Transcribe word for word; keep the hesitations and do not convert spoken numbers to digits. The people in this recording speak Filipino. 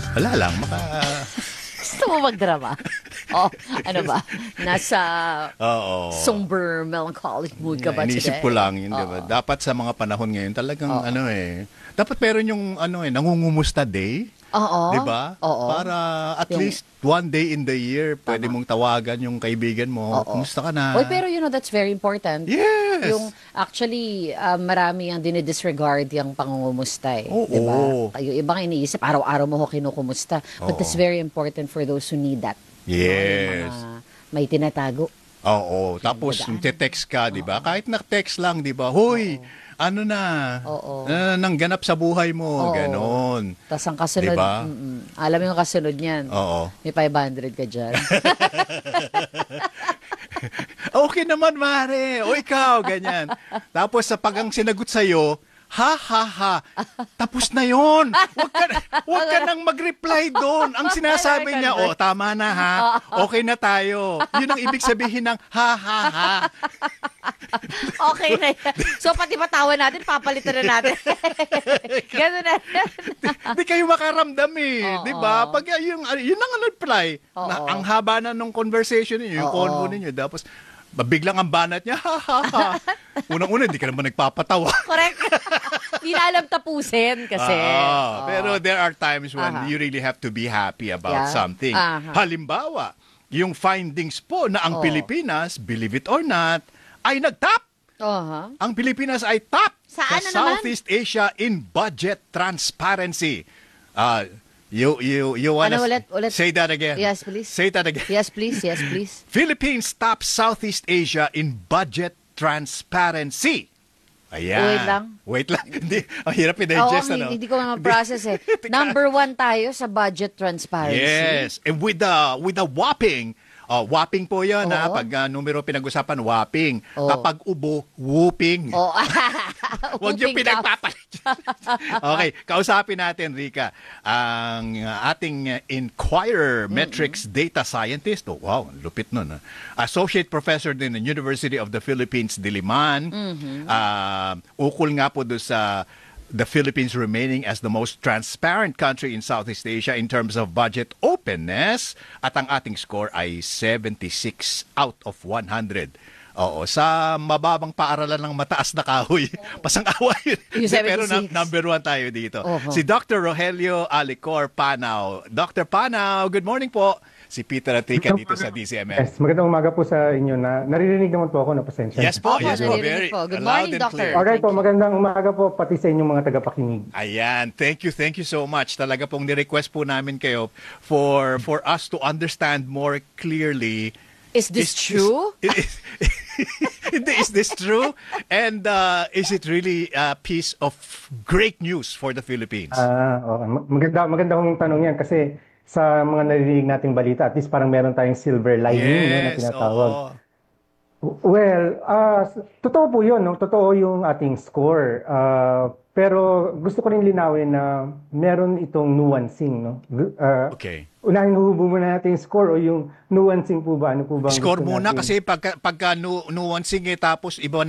Wala lang, maka... Gusto mo magdrama? Oh, ano ba? Nasa Oo. somber, melancholic mood ka ba today? Iniisip ko lang yun, di ba? Dapat sa mga panahon ngayon, talagang Oo. ano eh, dapat meron yung ano eh, nangungumusta day. Oo. Di ba? Oo. Para at Yung- least one day in the year, pwede mong tawagan yung kaibigan mo. Oo. Kumusta ka na? Oy, pero you know, that's very important. Yes! Yung actually, uh, marami ang dinidisregard yung pangungumusta eh. Oo. Diba? Yung ibang iniisip, araw-araw mo ko kinukumusta. But that's Oo. very important for those who need that. Yes. Yung mga may tinatago. Oo. Tapos, dadaan. te-text ka, di ba? Kahit na-text lang, di ba? Hoy, ano na? Oo. Uh, nangganap sa buhay mo. Oo. Ganon. Tapos ang kasunod, Diba? mm-mm. alam mo yung kasunod niyan. Oo. May five hundred ka dyan. Okay naman, mare. O ikaw, ganyan. Tapos sa pag ang sinagot sa'yo, ha, ha, ha. Tapos na yon. Huwag ka, huwag ka nang mag-reply doon. Ang sinasabi niya, oh, tama na ha. Okay na tayo. Yun ang ibig sabihin ng ha, ha, ha. Okay na yan. So, pati patawa natin, papalitan na natin. Ganun na. Hindi kayo makaramdam eh. Oo. Di ba? Pag yung, yun ang reply. Na, Oo. ang haba na nung conversation ninyo, yung Oo. convo ninyo. Tapos, biglang ang banat niya, ha, ha, ha. Unang-una, hindi ka naman nagpapatawa. Correct. Hindi na alam tapusin kasi. Ah, Oo. pero there are times when Aha. you really have to be happy about Yeah. something. Aha. Halimbawa, yung findings po na ang Oo. Pilipinas, believe it or not, ay nag-top. Uh-huh. Ang Pilipinas ay top Sa sa ano naman? Southeast Asia in budget transparency. Ah, you you you wanna Ano ulit? Ulit? say that again? Yes, please. Say that again. Yes, please. Yes, please. Philippines top Southeast Asia in budget transparency. Ayan. Wait lang. Wait lang. Hindi, ang hirap Oo, i-digest, ang ano? hindi ko ma-process eh. Number one tayo sa budget transparency. Yes. And with the with the whopping, uh, whopping po 'yan ha, Oo. pag uh, numero pinag-usapan whopping. Oo. Kapag ubo, whooping. Oh. Huwag yung Whooping cough. pinagpapalit. Okay, kausapin natin, Rica, ang uh, ating uh, Inquirer Metrics Data Scientist. Oh, wow, ang lupit nun. ah. Associate Professor din ng University of the Philippines, Diliman. Uh, ukol nga po doon sa the Philippines remaining as the most transparent country in Southeast Asia in terms of budget openness. At ang ating score ay seventy-six out of one hundred. Oo, sa mababang paaralan ng mataas na kahoy. Pasang-awa yun. Yung Pero na- seventy-six. number one tayo dito. Oho. Si Doctor Rogelio Alicor Panao. Doctor Panao, good morning po. Si Peter at Rica dito sa D C M M. Yes, magandang umaga po sa inyo. Na naririnig naman po ako na pasensya. Yes po, Opo, yes po. naririnig Very po. Good loud morning, and Doctor. clear. Alright Thank po, you. magandang umaga po pati sa inyong mga tagapakinig. Ayan, thank you, thank you so much. Talaga pong ni-request po namin kayo for for us to understand more clearly. Is this true? Is, Hindi, is this true? And uh, is it really a piece of great news for the Philippines? Ah, oo. Ma- maganda maganda hong tanong 'yan kasi sa mga naririnig nating balita, at least parang meron tayong silver lining no, na yes, tinatawag. oo. Well, ah, s- totoo po 'yun, no? Totoo yung ating score. Ah, pero gusto ko rin linawin na meron itong nuancing, no? Gu- ah, Okay. Unahin hubo muna natin yung score o yung nuancing po ba? Ano po bang Score gusto muna natin? kasi pagka, pagka nu nuancing eh, tapos iba